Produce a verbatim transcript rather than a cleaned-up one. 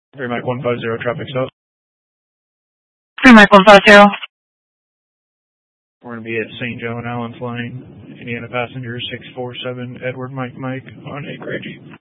Three Mike one five zero traffic stop. Three Mike one five zero. We're going to be at Saint Joe and Allen's Lane, Indiana passenger six four seven Edward Mike Mike on a Gray Jeep.